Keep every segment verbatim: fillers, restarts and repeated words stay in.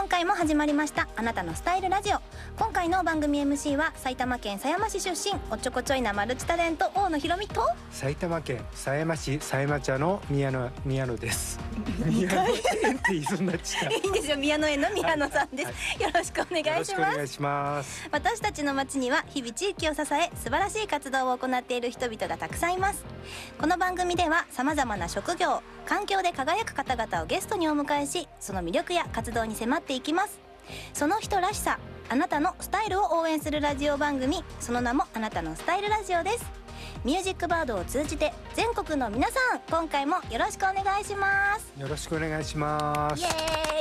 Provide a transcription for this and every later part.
今回も始まりましたあなたのスタイルラジオ。今回の番組 エムシー は埼玉県狭山市出身、おっちょこちょいなマルチタレント大野ひろみと埼玉県狭山市狭山茶の宮野宮野です。宮野園って言いそうになっちゃった。 いいんですよ、宮野園の宮野さんです、はい、よろしくお願いします。 よろしくお願いします。 私たちの町には日々地域を支え素晴らしい活動を行っている人々がたくさんいます。この番組では様々な職業環境で輝く方々をゲストにお迎えし、その魅力や活動に迫っていきます。その人らしさ、あなたのスタイルを応援するラジオ番組、その名もあなたのスタイルラジオです。ミュージックバードを通じて全国の皆さん、今回もよろしくお願いします。 よろしくお願いします。 イエーイ。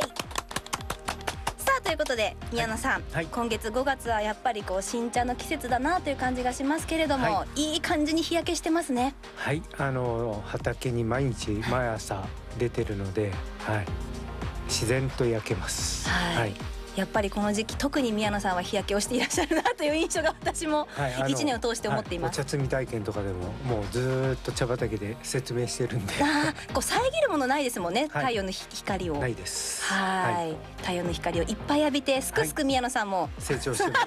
さあということで宮野さん、はいはい、今月ごがつはやっぱりこう新茶の季節だなという感じがしますけれども、はい、いい感じに日焼けしてますね。 はい、あの畑に毎日毎朝出てるので、はい、自然と焼けます。 はい、はい、やっぱりこの時期特に宮野さんは日焼けをしていらっしゃるなという印象が私もいちねんを通して思っています。 はい、お茶摘み体験とかでももうずっと茶畑で説明してるんで、 あこう遮るものないですもんね、はい、太陽の光を。 ないです。 はい、はい、太陽の光をいっぱい浴びてすくすく宮野さんも、はい、 成長してます。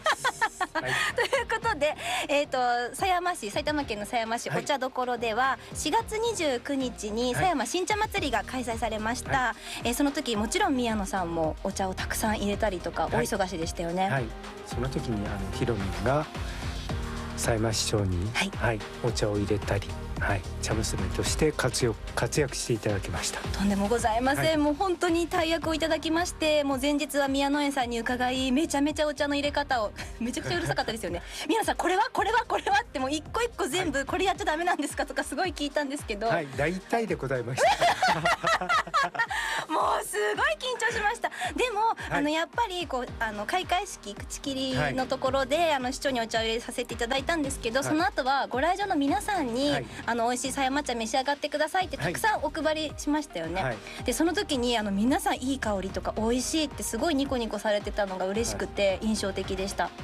はい、 ということで、えー、と狭山市埼玉県の狭山市お茶どころではしがつにじゅうくにちに狭山新茶祭りが開催されました。はい、えー、その時もちろん宮野さんもお茶をたくさん入れたりとか、はい、お忙しいでしたよね。 はい、その時にあのひろみんが狭山市長に、はいはい、お茶を入れたり、はい、茶娘として活躍、活躍していただきました。 とんでもございません、はい、もう本当に大役をいただきまして、もう前日は宮野園さんに伺い、めちゃめちゃお茶の入れ方をめちゃくちゃうるさかったですよね。宮野さんこれはこれはこれはってもう一個一個全部、はい、これやっちゃダメなんですかとかすごい聞いたんですけど、 はい、大体で答えましたもうすごい緊張しました。でも、はい、あのやっぱりこうあの開会式口切りのところで、はい、あの市長にお茶を入れさせていただいたんですけど、はい、その後はご来場の皆さんに、はい、あの美味しい狭山茶召し上がってくださいってたくさんお配りしましたよね。はい、でその時にあの皆さんいい香りとか美味しいってすごいニコニコされてたのが嬉しくて印象的でした。はい、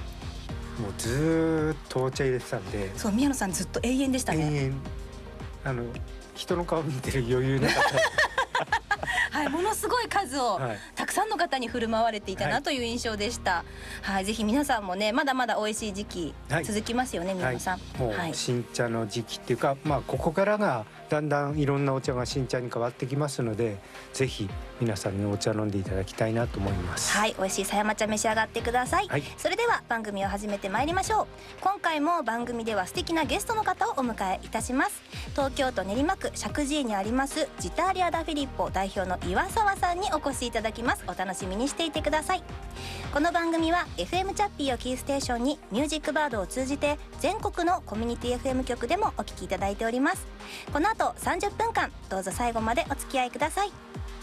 もうずーっとお茶入れてたんで、 そう宮野さんずっと永遠でしたね。 永遠、あの人の顔見てる余裕なかったはい、ものすごい数をたくさんの方に振る舞われていたなという印象でした。はい、はい、ぜひ皆さんもね、まだまだ美味しい時期続きますよね、はい、宮野さん。 はい、もう新茶の時期っていうか、まあここからがだんだんいろんなお茶が新茶に変わってきますので、ぜひ皆さんにお茶飲んでいただきたいなと思います。 はい、美味しい狭山茶召し上がってください。はい、それでは番組を始めてまいりましょう。今回も番組では素敵なゲストの方をお迎えいたします。東京都練馬区石神井にありますジターリア・ダ・フィリッポ代表の岩沢さんにお越しいただきます。お楽しみにしていてください。この番組は エフエム チャッピーをキーステーションにミュージックバードを通じて全国のコミュニティ エフエム 局でもお聞きいただいております。この後さんじゅっぷんかんどうぞ最後までお付き合いください。